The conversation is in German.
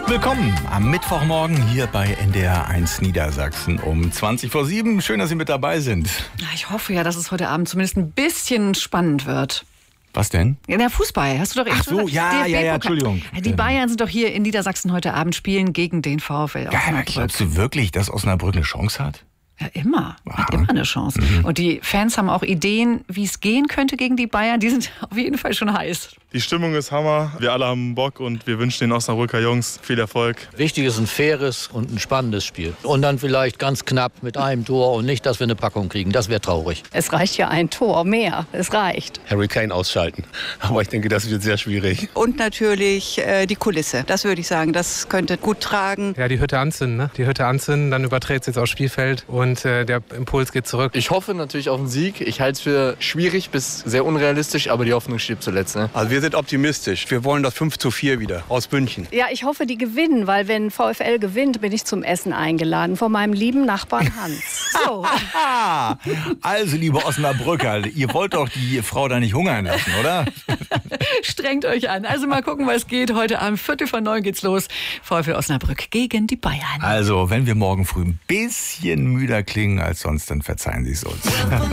Willkommen am Mittwochmorgen hier bei NDR 1 Niedersachsen um 7:20. Schön, dass Sie mit dabei sind. Ja, ich hoffe ja, dass es heute Abend zumindest ein bisschen spannend wird. Was denn? Ja, der Fußball, hast du doch eben Ach so, ja, Entschuldigung. Die Bayern sind doch hier in Niedersachsen heute Abend spielen gegen den VfL Ja, aber glaubst du wirklich, dass Osnabrück eine Chance hat? Ja, immer. Hat immer eine Chance. Und die Fans haben auch Ideen, wie es gehen könnte gegen die Bayern. Die sind auf jeden Fall schon heiß. Die Stimmung ist Hammer. Wir alle haben Bock und wir wünschen den Osnabrücker Jungs viel Erfolg. Wichtig ist ein faires und ein spannendes Spiel. Und dann vielleicht ganz knapp mit einem Tor und nicht, dass wir eine Packung kriegen. Das wäre traurig. Es reicht ja ein Tor mehr. Es reicht. Harry Kane ausschalten. Aber ich denke, das wird sehr schwierig. Und natürlich die Kulisse. Das würde ich sagen, das könnte gut tragen. Ja, die Hütte anzünden, ne? Die Hütte anzünden, dann überträgt es jetzt aufs Spielfeld und der Impuls geht zurück. Ich hoffe natürlich auf einen Sieg. Ich halte es für schwierig bis sehr unrealistisch, aber die Hoffnung stirbt zuletzt. Ne? Also wir sind optimistisch. Wir wollen das 5:4 wieder aus München. Ja, ich hoffe, die gewinnen, weil wenn VfL gewinnt, bin ich zum Essen eingeladen von meinem lieben Nachbarn Hans. So. Also, liebe Osnabrücker, ihr wollt doch die Frau da nicht hungern lassen, oder? Strengt euch an. Also mal gucken, was geht. Heute Abend 8:45 geht's los. VfL Osnabrück gegen die Bayern. Also, wenn wir morgen früh ein bisschen müder klingen als sonst, dann verzeihen Sie es uns.